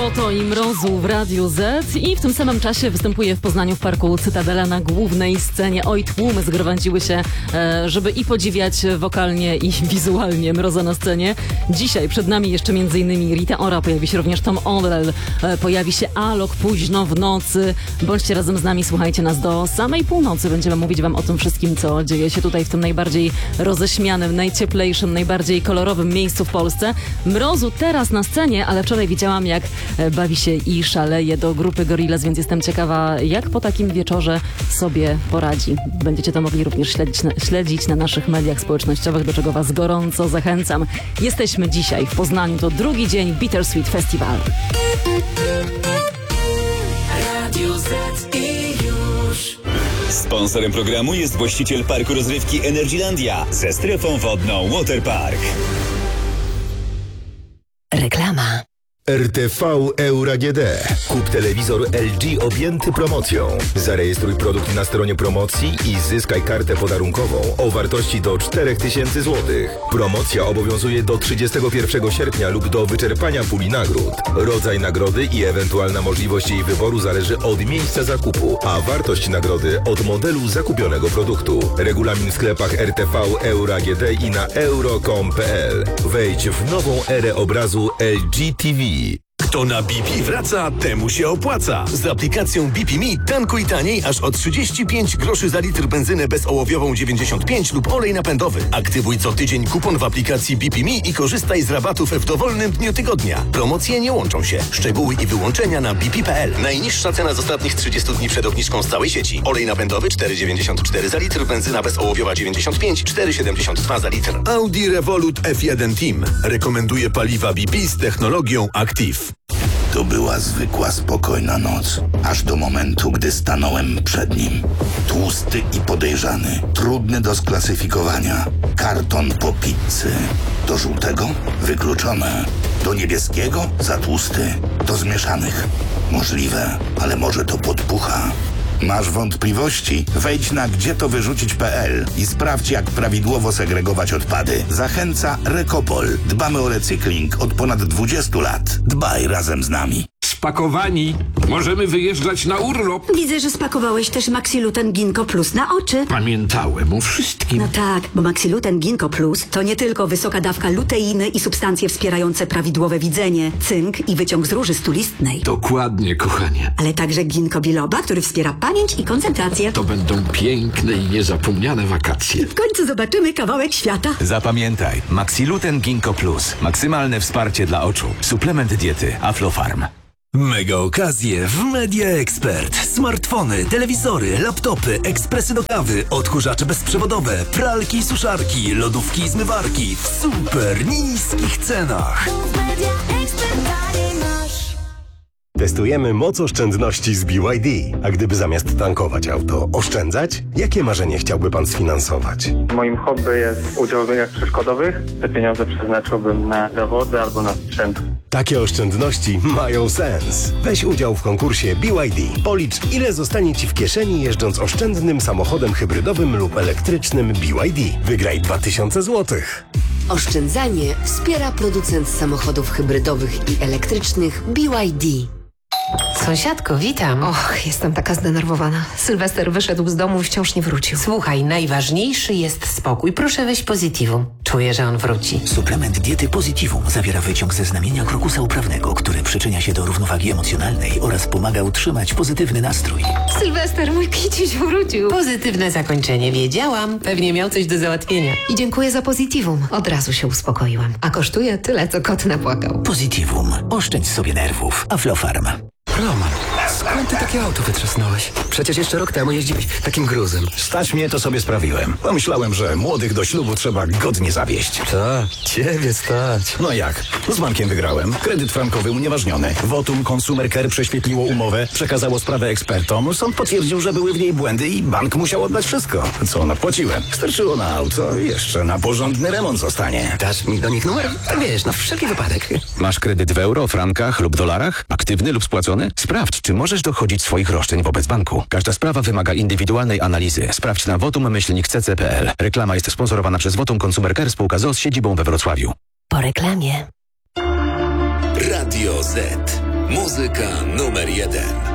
Złoto i mrozu w Radiu Z i w tym samym czasie występuje w Poznaniu w Parku Cytadela na głównej scenie. Oj, tłumy zgromadziły się, żeby i podziwiać wokalnie i wizualnie mroza na scenie. Dzisiaj przed nami jeszcze m.in. Rita Ora, pojawi się również Tom Odell, pojawi się Alok późno w nocy. Bądźcie razem z nami, słuchajcie nas do samej północy. Będziemy mówić wam o tym wszystkim, co dzieje się tutaj w tym najbardziej roześmianym, najcieplejszym, najbardziej kolorowym miejscu w Polsce. Mrozu teraz na scenie, ale wczoraj widziałam, jak bawi się i szaleje do grupy Gorillaz, więc jestem ciekawa, jak po takim wieczorze sobie poradzi. Będziecie to mogli również śledzić na naszych mediach społecznościowych, do czego was gorąco zachęcam. Jesteśmy dzisiaj w Poznaniu, to drugi dzień Bittersweet Festival. Radio Z i już. Sponsorem programu jest właściciel parku rozrywki Energylandia ze strefą wodną Waterpark. Reklama. RTV Euro AGD. Kup telewizor LG objęty promocją. Zarejestruj produkt na stronie promocji i zyskaj kartę podarunkową o wartości do 4000 zł. Promocja obowiązuje do 31 sierpnia lub do wyczerpania puli nagród. Rodzaj nagrody i ewentualna możliwość jej wyboru zależy od miejsca zakupu, a wartość nagrody od modelu zakupionego produktu. Regulamin w sklepach RTV Euro AGD i na euro.com.pl. Wejdź w nową erę obrazu LG TV. Kto na BP wraca, temu się opłaca. Z aplikacją BP Me tankuj taniej aż o 35 groszy za litr benzynę bezołowiową 95 lub olej napędowy. Aktywuj co tydzień kupon w aplikacji BP Me i korzystaj z rabatów w dowolnym dniu tygodnia. Promocje nie łączą się. Szczegóły i wyłączenia na bp.pl. Najniższa cena z ostatnich 30 dni przed obniżką z całej sieci. Olej napędowy 4,94 za litr, benzyna bezołowiowa 95, 4,72 za litr. Audi Revolut F1 Team rekomenduje paliwa BP z technologią Active. To była zwykła, spokojna noc, aż do momentu, gdy stanąłem przed nim. Tłusty i podejrzany, trudny do sklasyfikowania. Karton po pizzy. Do żółtego? Wykluczone. Do niebieskiego? Za tłusty. Do zmieszanych? Możliwe, ale może to podpucha. Masz wątpliwości? Wejdź na gdzietowyrzucić.pl i sprawdź, jak prawidłowo segregować odpady. Zachęca Recopol. Dbamy o recykling od ponad 20 lat. Dbaj razem z nami. Spakowani. Możemy wyjeżdżać na urlop. Widzę, że spakowałeś też Maxiluten Ginkgo Plus na oczy. Pamiętałem o wszystkim. No tak, bo Maxiluten Ginkgo Plus to nie tylko wysoka dawka luteiny i substancje wspierające prawidłowe widzenie, cynk i wyciąg z róży stulistnej. Dokładnie, kochanie. Ale także ginkgo biloba, który wspiera pamięć i koncentrację. To będą piękne i niezapomniane wakacje. W końcu zobaczymy kawałek świata. Zapamiętaj, Maxiluten Ginkgo Plus. Maksymalne wsparcie dla oczu. Suplement diety Aflofarm. Mega okazje w Media Expert. Smartfony, telewizory, laptopy, ekspresy do kawy, odkurzacze bezprzewodowe, pralki i suszarki, lodówki i zmywarki w super niskich cenach. Testujemy moc oszczędności z BYD. A gdyby zamiast tankować auto oszczędzać, jakie marzenie chciałby pan sfinansować? Moim hobby jest udział w biegach przeszkodowych. Te pieniądze przeznaczyłbym na zawody albo na sprzęt. Takie oszczędności mają sens. Weź udział w konkursie BYD. Policz, ile zostanie ci w kieszeni jeżdżąc oszczędnym samochodem hybrydowym lub elektrycznym BYD. Wygraj 2000 zł. Oszczędzanie wspiera producent samochodów hybrydowych i elektrycznych BYD. Sąsiadko, witam. Och, jestem taka zdenerwowana. Sylwester wyszedł z domu i wciąż nie wrócił. Słuchaj, najważniejszy jest spokój. Proszę weź Positivum. Czuję, że on wróci. Suplement diety Positivum zawiera wyciąg ze znamienia krokusa uprawnego, który przyczynia się do równowagi emocjonalnej oraz pomaga utrzymać pozytywny nastrój. Sylwester, mój kiciuś wrócił. Pozytywne zakończenie, wiedziałam. Pewnie miał coś do załatwienia. I dziękuję za Positivum. Od razu się uspokoiłam. A kosztuje tyle, co kot napłakał. Positivum. Oszczędź sobie nerwów. Aflofarm. Roman, skąd ty takie auto wytrzasnąłeś? Przecież jeszcze rok temu jeździłeś takim gruzem. Stać mnie, to sobie sprawiłem. Pomyślałem, że młodych do ślubu trzeba godnie zawieźć. Tak, ciebie stać. No jak? Z bankiem wygrałem. Kredyt frankowy unieważniony. Votum Consumer Care prześwietliło umowę, przekazało sprawę ekspertom. Sąd potwierdził, że były w niej błędy i bank musiał oddać wszystko. Co nadpłaciłem? Starczyło na auto i jeszcze na porządny remont zostanie. Dasz mi do nich numer? Tak wiesz, na wszelki wypadek. Masz kredyt w euro, frankach lub dolarach? Aktywny lub spłacony? Sprawdź, czy możesz dochodzić swoich roszczeń wobec banku. Każda sprawa wymaga indywidualnej analizy. Sprawdź na votum-cc.pl. Reklama jest sponsorowana przez Votum Consumer Care spółka z siedzibą we Wrocławiu. Po reklamie. Radio Z. Muzyka numer 1.